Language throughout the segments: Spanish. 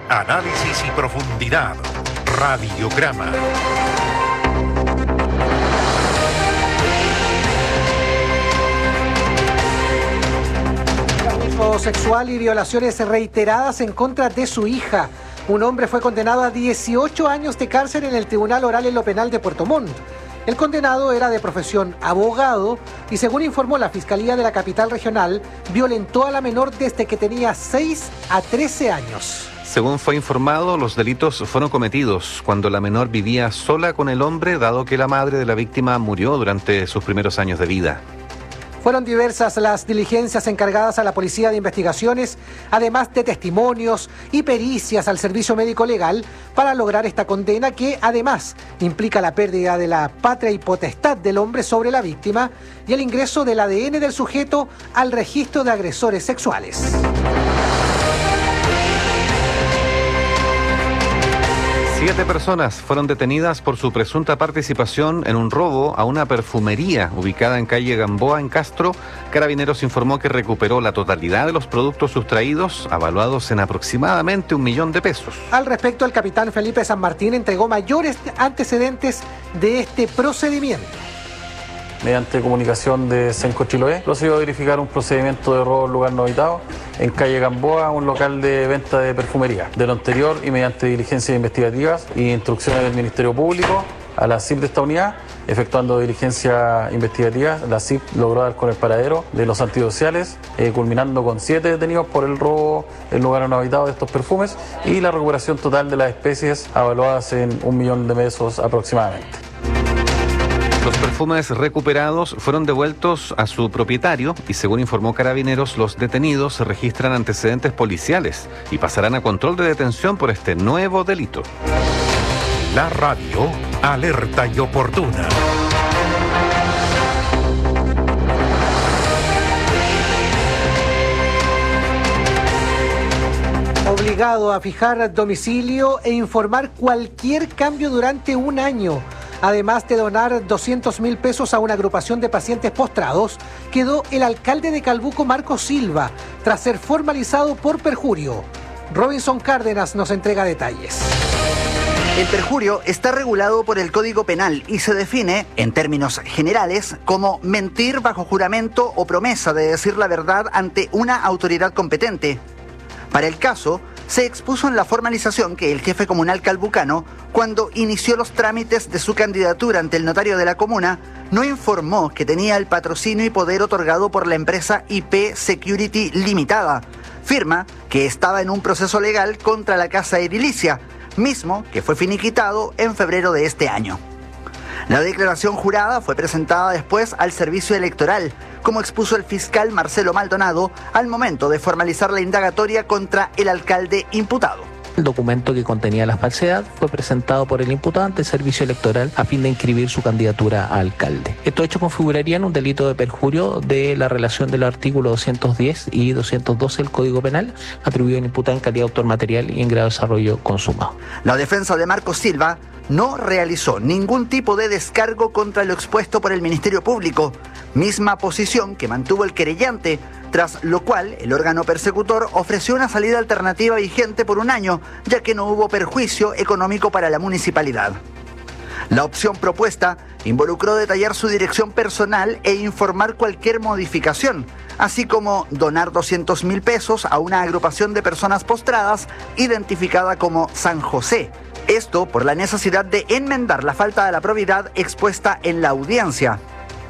Análisis y profundidad. Radiograma. Abuso sexual y violaciones reiteradas en contra de su hija. Un hombre fue condenado a 18 años de cárcel en el Tribunal Oral en lo Penal de Puerto Montt. El condenado era de profesión abogado y, según informó la Fiscalía de la capital regional, violentó a la menor desde que tenía 6 a 13 años. Según fue informado, los delitos fueron cometidos cuando la menor vivía sola con el hombre, dado que la madre de la víctima murió durante sus primeros años de vida. Fueron diversas las diligencias encargadas a la Policía de Investigaciones, además de testimonios y pericias al Servicio Médico Legal, para lograr esta condena que, además, implica la pérdida de la patria y potestad del hombre sobre la víctima y el ingreso del ADN del sujeto al registro de agresores sexuales. Siete personas fueron detenidas por su presunta participación en un robo a una perfumería ubicada en calle Gamboa, en Castro. Carabineros informó que recuperó la totalidad de los productos sustraídos, avaluados en aproximadamente 1 millón de pesos. Al respecto, el capitán Felipe San Martín entregó mayores antecedentes de este procedimiento. Mediante comunicación de Senco Chiloé, procedió a verificar un procedimiento de robo en lugar no habitado en calle Gamboa, un local de venta de perfumería. De lo anterior, y mediante diligencias investigativas y instrucciones del Ministerio Público a la CIP de esta unidad, efectuando diligencias investigativas, la CIP logró dar con el paradero de los antidociales, culminando con 7 detenidos por el robo en lugar no habitado de estos perfumes y la recuperación total de las especies avaluadas en 1 millón de pesos aproximadamente. Los perfumes recuperados fueron devueltos a su propietario y, según informó Carabineros, los detenidos se registran antecedentes policiales y pasarán a control de detención por este nuevo delito. La radio, alerta y oportuna. Obligado a fijar domicilio e informar cualquier cambio durante 1 año. Además de donar 200.000 pesos a una agrupación de pacientes postrados, quedó el alcalde de Calbuco, Marcos Silva, tras ser formalizado por perjurio. Robinson Cárdenas nos entrega detalles. El perjurio está regulado por el Código Penal y se define, en términos generales, como mentir bajo juramento o promesa de decir la verdad ante una autoridad competente. Para el caso, se expuso en la formalización que el jefe comunal calbucano, cuando inició los trámites de su candidatura ante el notario de la comuna, no informó que tenía el patrocinio y poder otorgado por la empresa IP Security Limitada, firma que estaba en un proceso legal contra la Casa Edilicia, mismo que fue finiquitado en febrero de este año. La declaración jurada fue presentada después al Servicio Electoral, como expuso el fiscal Marcelo Maldonado al momento de formalizar la indagatoria contra el alcalde imputado. El documento que contenía la falsedad fue presentado por el imputado ante el Servicio Electoral a fin de inscribir su candidatura a alcalde. Estos hechos configurarían un delito de perjurio de la relación del artículo 210 y 212 del Código Penal, atribuido al imputado en calidad de autor material y en grado de desarrollo consumado. La defensa de Marcos Silva no realizó ningún tipo de descargo contra lo expuesto por el Ministerio Público, misma posición que mantuvo el querellante, tras lo cual el órgano persecutor ofreció una salida alternativa vigente por 1 año, ya que no hubo perjuicio económico para la municipalidad. La opción propuesta involucró detallar su dirección personal e informar cualquier modificación, así como donar 200.000 pesos a una agrupación de personas postradas identificada como San José. Esto por la necesidad de enmendar la falta de la probidad expuesta en la audiencia.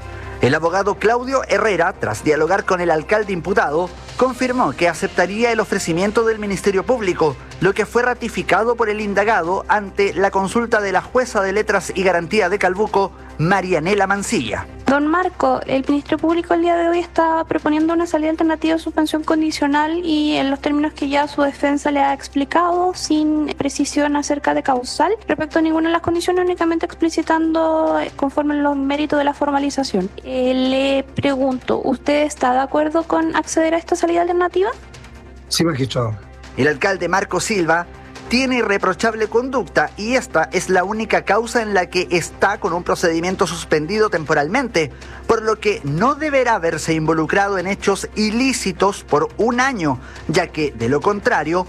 El abogado Claudio Herrera, tras dialogar con el alcalde imputado, confirmó que aceptaría el ofrecimiento del Ministerio Público, lo que fue ratificado por el indagado ante la consulta de la jueza de Letras y Garantía de Calbuco, Marianela Mancilla. Don Marco, el Ministerio Público el día de hoy está proponiendo una salida alternativa de suspensión condicional y en los términos que ya su defensa le ha explicado, sin precisión acerca de causal, respecto a ninguna de las condiciones, únicamente explicitando conforme los méritos de la formalización. Le pregunto, ¿usted está de acuerdo con acceder a esta salida alternativa? Sí, magistrado. El alcalde Marcos Silva tiene irreprochable conducta y esta es la única causa en la que está con un procedimiento suspendido temporalmente, por lo que no deberá verse involucrado en hechos ilícitos por 1 año, ya que, de lo contrario,